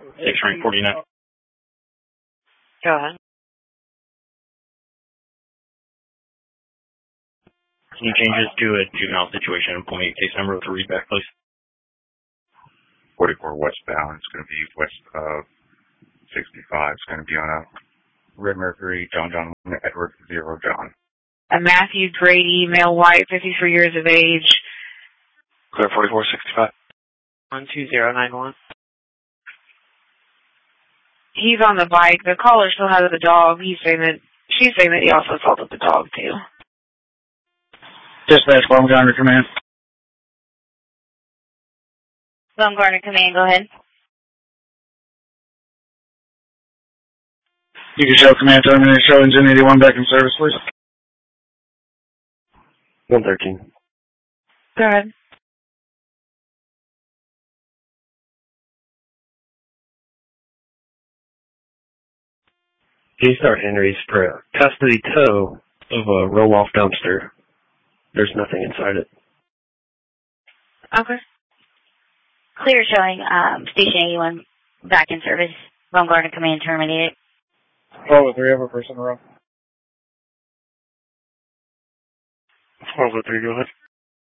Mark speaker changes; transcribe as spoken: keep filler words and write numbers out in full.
Speaker 1: six rank forty-nine.
Speaker 2: Go ahead.
Speaker 1: Any changes to a juvenile situation? Pull me a case number with a read back, please.
Speaker 3: forty-four westbound. It's going to be west of sixty-five. It's going to be on a Red Mercury, John John one, Edward zero John.
Speaker 2: A Matthew Grady, male white, fifty-three years of age.
Speaker 1: Clear forty-four sixty-five.
Speaker 2: one two zero nine one. He's on the bike. The caller still has the dog. He's saying that she's saying that he also assaulted the dog too.
Speaker 1: Dispatch, Baumgartner Command.
Speaker 4: Baumgartner Command, go ahead.
Speaker 1: You can show command terminator, show engine eighty-one back in service, please. one thirteen.
Speaker 2: Go ahead.
Speaker 5: G-Star Henry's for a custody tow of a roll-off dumpster. There's nothing inside it.
Speaker 2: Okay.
Speaker 4: Clear showing um, Station eighty-one back in service. Baumgartner Command terminated.
Speaker 1: twelve oh three, over person row. twelve oh three, go ahead.